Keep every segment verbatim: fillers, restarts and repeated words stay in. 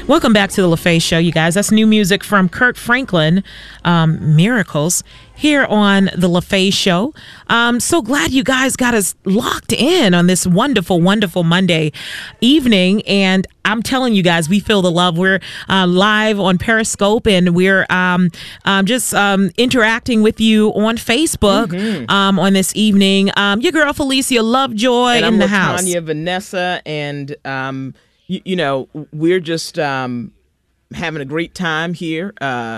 Welcome back to the LaFaye Show, you guys. That's new music from Kirk Franklin, um, Miracles, here on the LaFaye Show. Um, so glad you guys got us locked in on this wonderful, wonderful Monday evening. And I'm telling you guys, we feel the love. We're uh, live on Periscope, and we're um, um, just um, interacting with you on Facebook mm-hmm. um, on this evening. Um, your girl Felicia Lovejoy and in I'm the with house. Tanya Vanessa, and um, you, you know, we're just um, having a great time here, uh,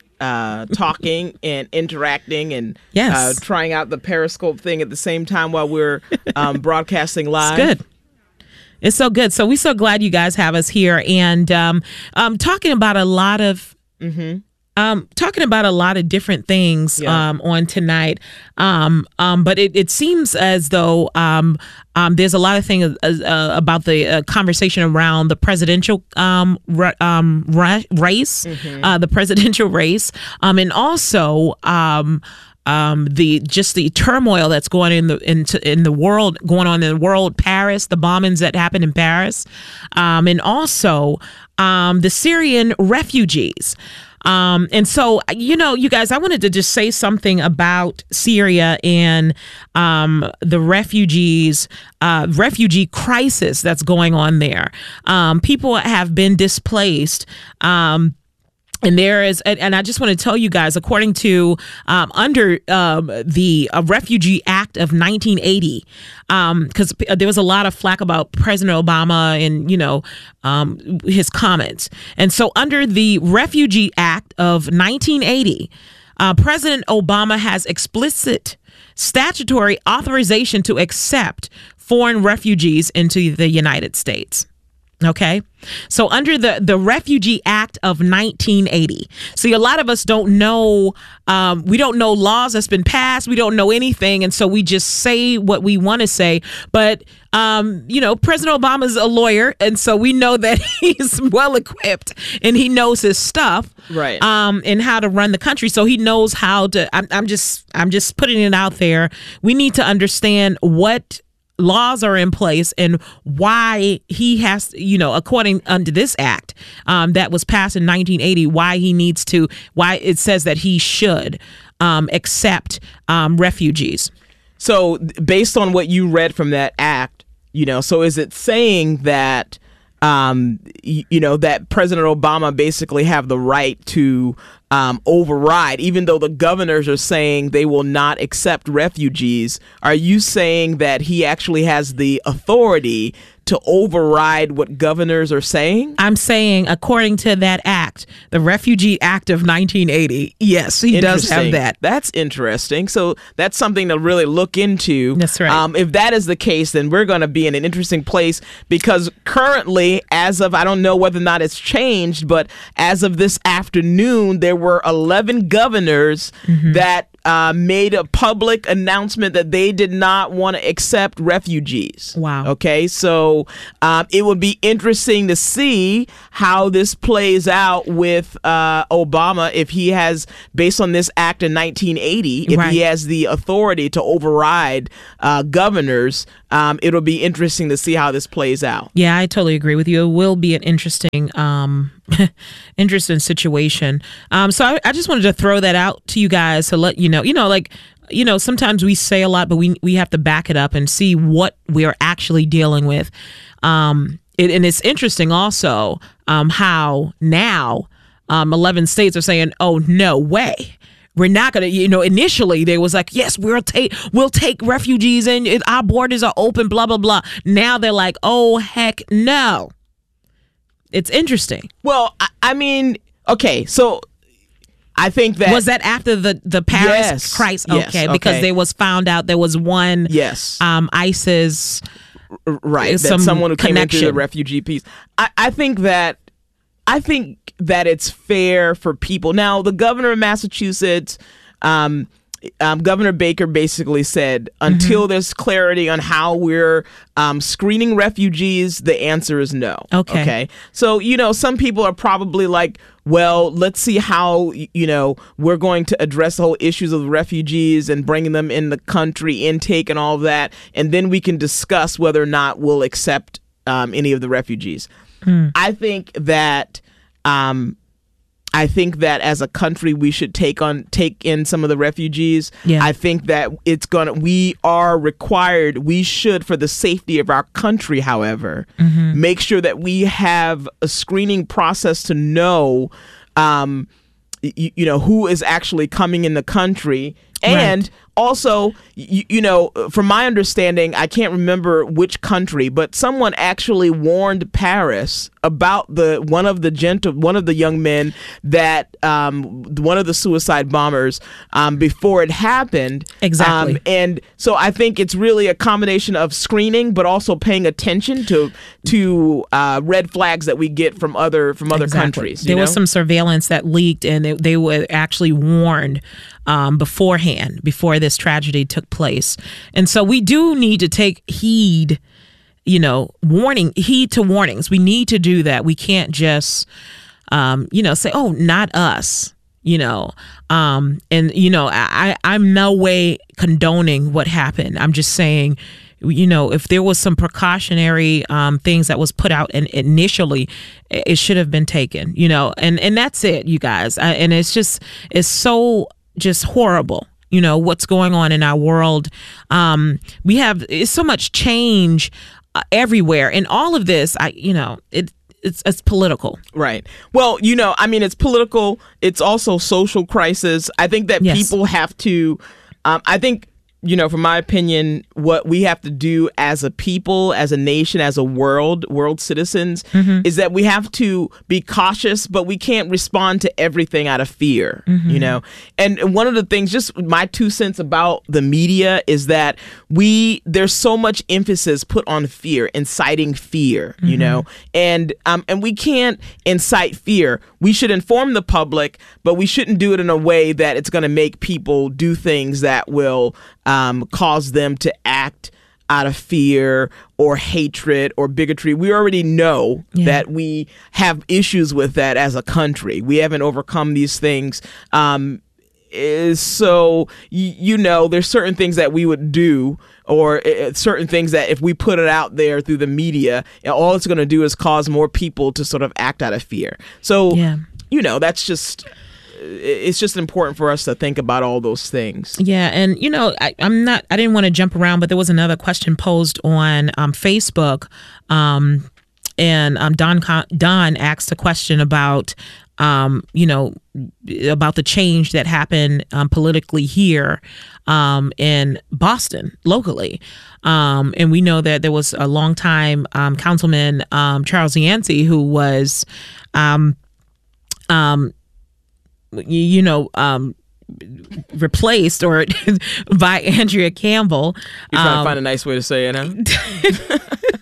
uh, talking and interacting and yes. uh, trying out the Periscope thing at the same time while we're um, broadcasting live. It's good. It's so good. So we're so glad you guys have us here, and um, um, talking about a lot of mm-hmm. um, talking about a lot of different things yeah. um, on tonight. Um, um, but it, it seems as though um, um, there's a lot of things uh, about the uh, conversation around the presidential um, ra- um, ra- race, mm-hmm. uh, the presidential race, um, and also. Um, Um, the just the turmoil that's going in the into in the world, going on in the world, Paris, the bombings that happened in Paris, um, and also um, the Syrian refugees. Um, and so, you know, you guys, I wanted to just say something about Syria and um, the refugees, uh, refugee crisis that's going on there. Um, people have been displaced. Um, And there is, and I just want to tell you guys, according to um, under um, the uh, Refugee Act of nineteen eighty, because um, there was a lot of flack about President Obama and, you know, um, his comments. And so under the Refugee Act of nineteen eighty, uh, President Obama has explicit statutory authorization to accept foreign refugees into the United States. Okay, so under the, the Refugee Act of nineteen eighty. See, a lot of us don't know, um, we don't know laws that's been passed. We don't know anything. And so we just say what we want to say. But, um, you know, President Obama's a lawyer. And so we know that he's well equipped and he knows his stuff. Right. Um, and how to run the country. So he knows how to, I'm, I'm just, I'm just putting it out there. We need to understand what laws are in place and why he has, you know, according under this act um, that was passed in nineteen eighty, why he needs to, why it says that he should um, accept um, refugees. So based on what you read from that act, you know, so is it saying that, um, you, you know, that President Obama basically have the right to Um, override, even though the governors are saying they will not accept refugees? Are you saying that he actually has the authority to override what governors are saying? I'm saying, according to that act, the Refugee Act of nineteen eighty, yes, he does have that. That's interesting. So that's something to really look into. That's right. Um, if that is the case, then we're going to be in an interesting place, because currently, as of, I don't know whether or not it's changed, but as of this afternoon, there were eleven governors mm-hmm. that uh, made a public announcement that they did not want to accept refugees. Wow. Okay, so um, it would be interesting to see how this plays out with uh, Obama, if he has, based on this act in nineteen eighty, if right. he has the authority to override uh, governors. Um, it'll be interesting to see how this plays out. Yeah, I totally agree with you. It will be an interesting, um, interesting situation. Um, so I, I just wanted to throw that out to you guys to let you know. You know, like, you know, sometimes we say a lot, but we we have to back it up and see what we are actually dealing with. Um, it, and it's interesting also um, how now um, eleven states are saying, "Oh, no way. We're not going to," you know, initially they was like, yes, we'll take, we'll take refugees and our borders are open, blah, blah, blah. Now they're like, oh, heck no. It's interesting. Well, I, I mean, okay, so I think that. Was that after the, the Paris yes, crisis? Yes, okay, okay, because they was found out there was one yes. um, ISIS. R- right, some that someone who connection. came into the refugee piece. I, I think that, I think that it's fair for people. Now, the governor of Massachusetts, um, um, Governor Baker basically said, until mm-hmm. there's clarity on how we're um, screening refugees, the answer is no. Okay. Okay. So, you know, some people are probably like, well, let's see how, you know, we're going to address the whole issues of the refugees and bringing them in the country, intake and all of that. And then we can discuss whether or not we'll accept um, any of the refugees. Mm. I think that um, I think that as a country we should take on take in some of the refugees. Yeah. I think that it's gonna we are required we should, for the safety of our country, however, mm-hmm. make sure that we have a screening process to know um, you, you know who is actually coming in the country. And right. also, you, you know, from my understanding, I can't remember which country, but someone actually warned Paris about the one of the gent one of the young men that um, one of the suicide bombers um, before it happened. Exactly. Um, and so I think it's really a combination of screening, but also paying attention to to uh, red flags that we get from other from other exactly. countries. There you know? was some surveillance that leaked, and it, they were actually warned Um, beforehand, before this tragedy took place. And so we do need to take heed, you know, warning, heed to warnings. We need to do that. We can't just, um, you know, say, oh, not us, you know. Um, and, you know, I, I'm no way condoning what happened. I'm just saying, you know, if there was some precautionary um, things that was put out and initially, it should have been taken, you know, and, and that's it, you guys. I, and it's just, it's so just horrible, you know, what's going on in our world. Um, we have it's so much change uh, everywhere, and all of this, I, you know, it it's it's political, right? Well, you know, I mean, it's political. It's also social crisis. I think that yes. people have to. Um, I think. You know, from my opinion, what we have to do as a people, as a nation, as a world, world citizens, mm-hmm. is that we have to be cautious, but we can't respond to everything out of fear, mm-hmm. you know? And one of the things, just my two cents about the media is that we, there's so much emphasis put on fear, inciting fear, mm-hmm. you know? And, um, and we can't incite fear. We should inform the public, but we shouldn't do it in a way that it's going to make people do things that will Um, cause them to act out of fear or hatred or bigotry. We already know yeah. that we have issues with that as a country. We haven't overcome these things. Um, is so, y- you know, there's certain things that we would do or uh, certain things that if we put it out there through the media, all it's going to do is cause more people to sort of act out of fear. So, yeah. you know, that's just... it's just important for us to think about all those things. Yeah. And, you know, I, I'm not, I didn't want to jump around, but there was another question posed on um, Facebook. Um, and um, Don, Don asked a question about, um, you know, about the change that happened um, politically here um, in Boston, locally. Um, and we know that there was a longtime um, councilman, um, Charles Yancey, who was, um, um, you know, um, replaced or by Andrea Campbell. You're trying um, to find a nice way to say it, huh?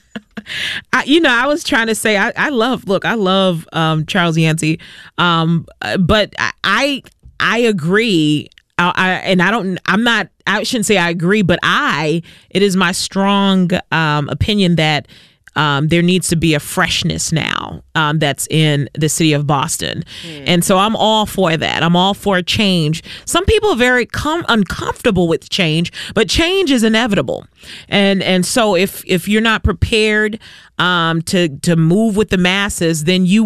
I, you know, I was trying to say, I, I love, look, I love um, Charles Yancey, um, but I, I agree. I, I, and I don't, I'm not, I shouldn't say I agree, but I, it is my strong um, opinion that Um, there needs to be a freshness now um, that's in the city of Boston. Mm. And so I'm all for that. I'm all for change. Some people are very com- uncomfortable with change, but change is inevitable. And and so if if you're not prepared um, to, to move with the masses, then you